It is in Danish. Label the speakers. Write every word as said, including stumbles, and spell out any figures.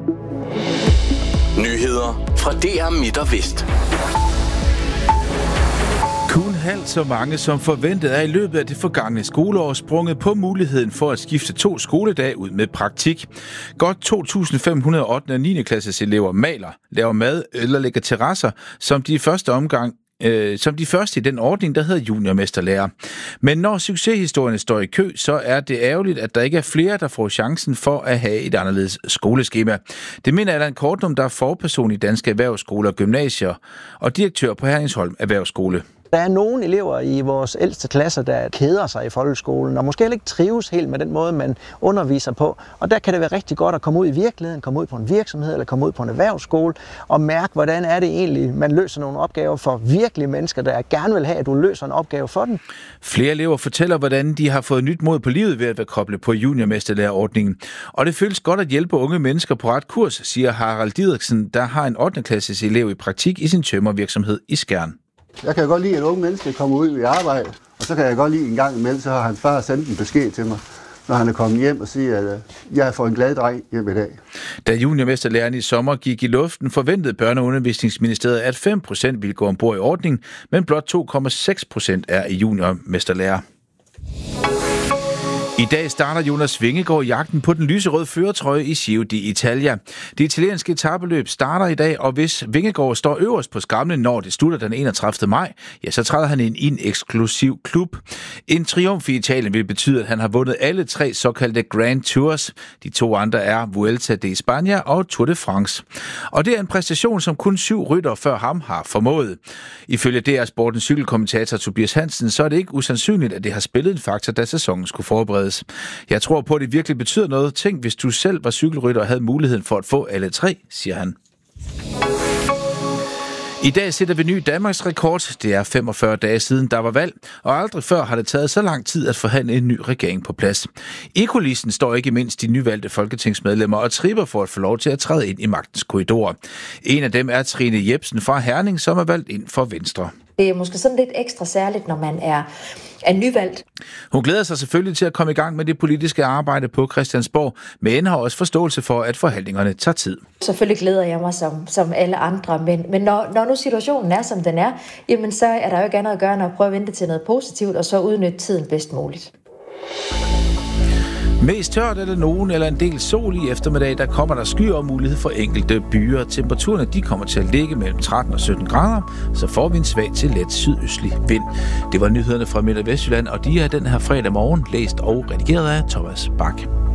Speaker 1: Nyheder fra D R Midt og Vest.
Speaker 2: Kun halvt så mange som forventet er i løbet af det forgangne skoleår sprunget på muligheden for at skifte to skoledage ud med praktik. Godt to tusind fem hundrede ottende og niende klasses elever maler, laver mad eller lægger terrasser, som de i første omgang Øh, som de første i den ordning, der hedder juniormesterlærer. Men når succeshistorierne står i kø, så er det ærgerligt, at der ikke er flere, der får chancen for at have et anderledes skoleskema. Det mener Allan Kortnum, der er forperson i Danske Erhvervsskoler og Gymnasier og direktør på Herningsholm Erhvervsskole.
Speaker 3: Der er nogle elever i vores ældste klasser, der keder sig i folkeskolen, og måske heller ikke trives helt med den måde, man underviser på. Og der kan det være rigtig godt at komme ud i virkeligheden, komme ud på en virksomhed eller komme ud på en erhvervsskole og mærke, hvordan er det egentlig, man løser nogle opgaver for virkelige mennesker, der gerne vil have, at du løser en opgave for dem.
Speaker 2: Flere elever fortæller, hvordan de har fået nyt mod på livet ved at være koblet på juniormesterlærerordningen. Og det føles godt at hjælpe unge mennesker på ret kurs, siger Harald Didriksen, der har en ottende klasses elev i praktik i sin tømmervirksomhed i Skjern.
Speaker 4: Jeg kan godt lide, at unge mennesker kommer ud i arbejde, og så kan jeg godt lide en gang imellem, så har hans far sendt en besked til mig, når han er kommet hjem og siger, at jeg får en glad dreng hjem i dag.
Speaker 2: Da juniormesterlæreren i sommer gik i luften, forventede Børne- og Undervisningsministeriet, at fem procent ville gå ombord i ordningen, men blot to komma seks procent er i juniormesterlærer. I dag starter Jonas Vingegaard jagten på den lyserøde førertrøje i Giro d'Italia. Det italienske etapeløb starter i dag, og hvis Vingegaard står øverst på skamlen, når det slutter den enogtredivte maj, ja, så træder han ind i en eksklusiv klub. En triumf i Italien vil betyde, at han har vundet alle tre såkaldte Grand Tours. De to andre er Vuelta de España og Tour de France. Og det er en præstation, som kun syv ryttere før ham har formået. Ifølge D R Sportens cykelkommentator Tobias Hansen, så er det ikke usandsynligt, at det har spillet en faktor, da sæsonen skulle forberedes. Jeg tror på, at det virkelig betyder noget. Tænk, hvis du selv var cykelrytter og havde muligheden for at få alle tre, siger han. I dag sætter vi ny Danmarks rekord. Det er femogfyrre dage siden, der var valg, og aldrig før har det taget så lang tid at forhandle en ny regering på plads. I kulissen står ikke mindst de nyvalgte folketingsmedlemmer og tripper for at få lov til at træde ind i magtens korridorer. En af dem er Trine Jebsen fra Herning, som er valgt ind for Venstre.
Speaker 5: Det er måske sådan lidt ekstra særligt, når man er, er nyvalgt.
Speaker 2: Hun glæder sig selvfølgelig til at komme i gang med det politiske arbejde på Christiansborg, men har også forståelse for, at forhandlingerne tager tid.
Speaker 5: Selvfølgelig glæder jeg mig som, som alle andre, men, men når, når nu situationen er, som den er, jamen så er der jo ikke andet at gøre, end at prøve at vente til noget positivt, og så udnytte tiden bedst muligt.
Speaker 2: Mest tørt er det nogen eller en del sol i eftermiddag, der kommer der skyer og mulighed for enkelte byer. Temperaturerne de kommer til at ligge mellem tretten og sytten grader, så får vi en svag til let sydøstlig vind. Det var nyhederne fra Midt- og Vestjylland, og de er den her fredag morgen læst og redigeret af Thomas Bak.